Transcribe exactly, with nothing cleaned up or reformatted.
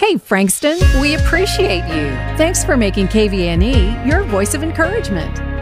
Hey, Frankston, we appreciate you. Thanks for making K V N E your voice of encouragement.